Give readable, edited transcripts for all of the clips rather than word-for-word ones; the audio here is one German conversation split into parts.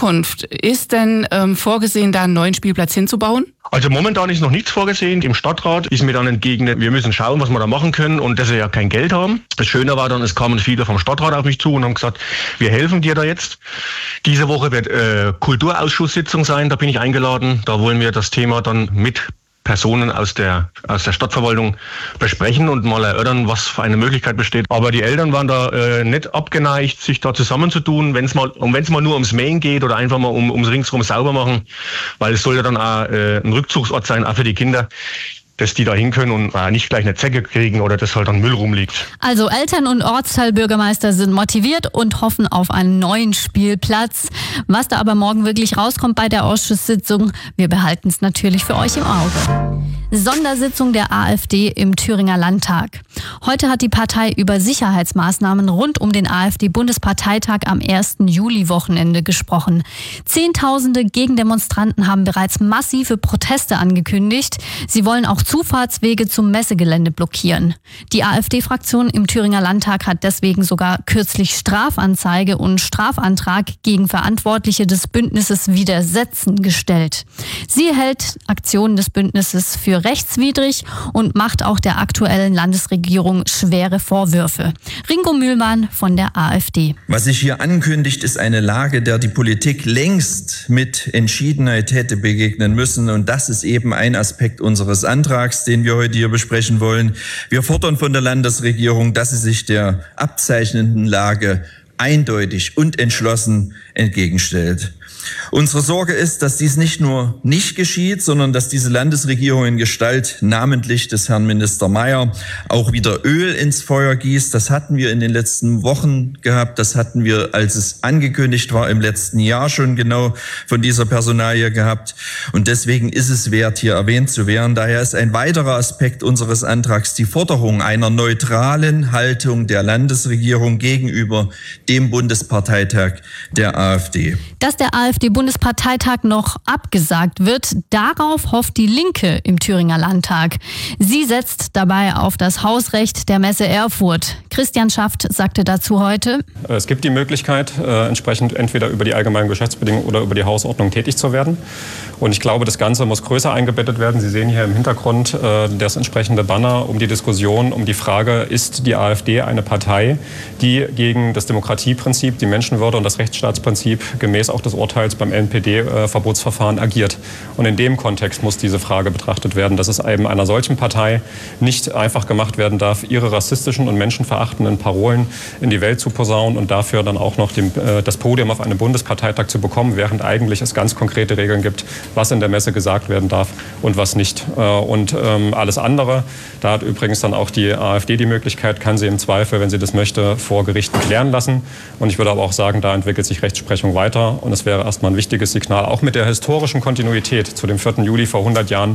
Zukunft? Ist denn vorgesehen, da einen neuen Spielplatz hinzubauen? Also momentan ist noch nichts vorgesehen. Im Stadtrat ist mir dann entgegnet, wir müssen schauen, was wir da machen können und dass wir ja kein Geld haben. Das Schöne war dann, es kamen viele vom Stadtrat auf mich zu und haben gesagt, wir helfen dir da jetzt. Diese Woche wird Kulturausschusssitzung sein, da bin ich eingeladen. Da wollen wir das Thema dann mit Personen aus der Stadtverwaltung besprechen und mal erörtern, was für eine Möglichkeit besteht. Aber die Eltern waren da nicht abgeneigt, sich da zusammenzutun, wenn es mal nur ums Mähen geht oder einfach mal ums ringsrum sauber machen, weil es soll ja dann auch ein Rückzugsort sein, auch für die Kinder, dass die da hin können und nicht gleich eine Zecke kriegen oder dass halt dann Müll rumliegt. Also Eltern und Ortsteilbürgermeister sind motiviert und hoffen auf einen neuen Spielplatz. Was da aber morgen wirklich rauskommt bei der Ausschusssitzung, wir behalten es natürlich für euch im Auge. Sondersitzung der AfD im Thüringer Landtag. Heute hat die Partei über Sicherheitsmaßnahmen rund um den AfD-Bundesparteitag am 1. Juli-Wochenende gesprochen. Zehntausende Gegendemonstranten haben bereits massive Proteste angekündigt. Sie wollen auch Zufahrtswege zum Messegelände blockieren. Die AfD-Fraktion im Thüringer Landtag hat deswegen sogar kürzlich Strafanzeige und Strafantrag gegen Verantwortliche des Bündnisses Widersetzen gestellt. Sie hält Aktionen des Bündnisses für rechtswidrig und macht auch der aktuellen Landesregierung schwere Vorwürfe. Ringo Mühlmann von der AfD. Was sich hier ankündigt, ist eine Lage, der die Politik längst mit Entschiedenheit hätte begegnen müssen. Und das ist eben ein Aspekt unseres Antrags, den wir heute hier besprechen wollen. Wir fordern von der Landesregierung, dass sie sich der abzeichnenden Lage eindeutig und entschlossen entgegenstellt. Unsere Sorge ist, dass dies nicht nur nicht geschieht, sondern dass diese Landesregierung in Gestalt namentlich des Herrn Minister Mayer auch wieder Öl ins Feuer gießt. Das hatten wir in den letzten Wochen gehabt. Das hatten wir, als es angekündigt war, im letzten Jahr schon genau von dieser Personalie gehabt. Und deswegen ist es wert, hier erwähnt zu werden. Daher ist ein weiterer Aspekt unseres Antrags die Forderung einer neutralen Haltung der Landesregierung gegenüber dem Bundesparteitag der AfD. Dass der AfD-Bundesparteitag noch abgesagt wird, darauf hofft die Linke im Thüringer Landtag. Sie setzt dabei auf das Hausrecht der Messe Erfurt. Christian Schaft sagte dazu heute: Es gibt die Möglichkeit, entsprechend entweder über die allgemeinen Geschäftsbedingungen oder über die Hausordnung tätig zu werden. Und ich glaube, das Ganze muss größer eingebettet werden. Sie sehen hier im Hintergrund das entsprechende Banner um die Diskussion, um die Frage, ist die AfD eine Partei, die gegen das Demokratieprinzip, die Menschenwürde und das Rechtsstaatsprinzip gemäß auch des Urteils beim NPD-Verbotsverfahren agiert. Und in dem Kontext muss diese Frage betrachtet werden, dass es eben einer solchen Partei nicht einfach gemacht werden darf, ihre rassistischen und menschenverachtenden Parolen in die Welt zu posaunen und dafür dann auch noch das Podium auf einem Bundesparteitag zu bekommen, während eigentlich es ganz konkrete Regeln gibt, was in der Messe gesagt werden darf und was nicht. Und alles andere, da hat übrigens dann auch die AfD die Möglichkeit, kann sie im Zweifel, wenn sie das möchte, vor Gerichten klären lassen. Und ich würde aber auch sagen, da entwickelt sich Rechtsprechung weiter. Und es wäre erstmal ein wichtiges Signal, auch mit der historischen Kontinuität zu dem 4. Juli vor 100 Jahren,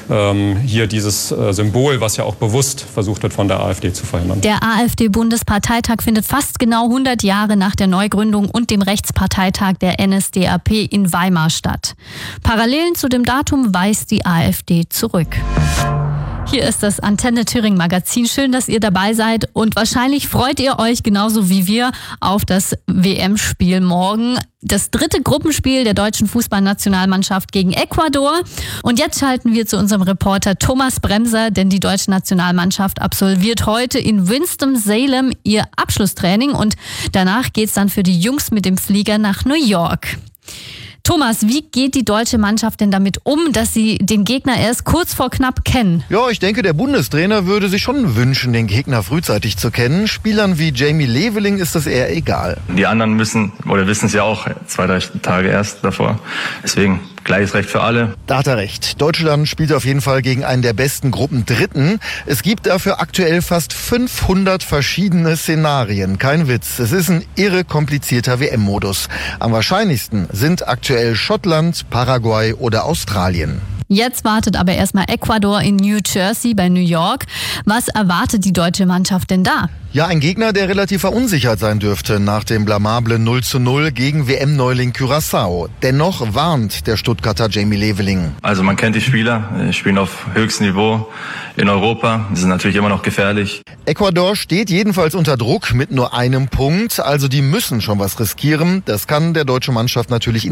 hier dieses Symbol, was ja auch bewusst versucht wird, von der AfD zu verhindern. Der AfD-Bundesparteitag findet fast genau 100 Jahre nach der Neugründung und dem Rechtsparteitag der NSDAP in Weimar statt. Parallelen zu dem Datum weist die AfD zurück. Hier ist das Antenne Thüringen Magazin. Schön, dass ihr dabei seid und wahrscheinlich freut ihr euch genauso wie wir auf das WM-Spiel morgen. Das 3. Gruppenspiel der deutschen Fußballnationalmannschaft gegen Ecuador. Und jetzt schalten wir zu unserem Reporter Thomas Bremser, denn die deutsche Nationalmannschaft absolviert heute in Winston-Salem ihr Abschlusstraining und danach geht's dann für die Jungs mit dem Flieger nach New York. Thomas, wie geht die deutsche Mannschaft denn damit um, dass sie den Gegner erst kurz vor knapp kennen? Ja, ich denke, der Bundestrainer würde sich schon wünschen, den Gegner frühzeitig zu kennen. Spielern wie Jamie Leveling ist das eher egal. Die anderen wissen es ja auch 2-3 Tage erst davor. Deswegen gleiches Recht für alle. Da hat er recht. Deutschland spielt auf jeden Fall gegen einen der besten Gruppen Dritten. Es gibt dafür aktuell fast 500 verschiedene Szenarien. Kein Witz. Es ist ein irre komplizierter WM-Modus. Am wahrscheinlichsten sind aktuell Schottland, Paraguay oder Australien. Jetzt wartet aber erstmal Ecuador in New Jersey bei New York. Was erwartet die deutsche Mannschaft denn da? Ja, ein Gegner, der relativ verunsichert sein dürfte nach dem blamablen 0:0 gegen WM-Neuling Curaçao. Dennoch warnt der Stuttgarter Jamie Leveling. Also man kennt die Spieler, spielen auf höchstem Niveau in Europa. Die sind natürlich immer noch gefährlich. Ecuador steht jedenfalls unter Druck mit nur einem Punkt. Also die müssen schon was riskieren. Das kann der deutschen Mannschaft natürlich